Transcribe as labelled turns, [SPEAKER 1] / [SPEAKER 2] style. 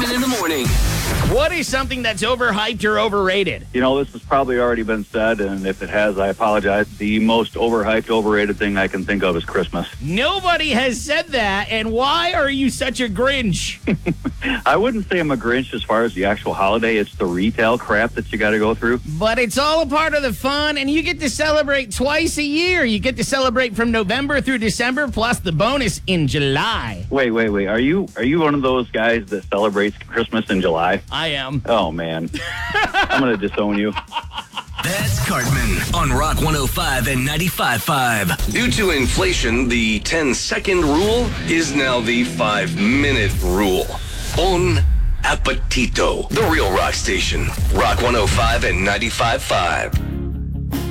[SPEAKER 1] Cartman in the morning.
[SPEAKER 2] What is something that's overhyped or overrated?
[SPEAKER 3] You know, this has probably already been said, and if it has, I apologize. The most overhyped, overrated thing I can think of is Christmas.
[SPEAKER 2] Nobody has said that, and why are you such a Grinch?
[SPEAKER 3] I wouldn't say I'm a Grinch as far as the actual holiday. It's the retail crap that you got to go through.
[SPEAKER 2] But it's all a part of the fun, and you get to celebrate twice a year. You get to celebrate from November through December, plus the bonus in July.
[SPEAKER 3] Wait. Are you one of those guys that celebrates Christmas in July?
[SPEAKER 2] I am.
[SPEAKER 3] Oh, man. I'm going to disown you.
[SPEAKER 1] That's Cartman on Rock 105 and 95.5. Due to inflation, the 10-second rule is now the 5-minute rule. Bon appetito. The real rock station. Rock 105 and 95.5.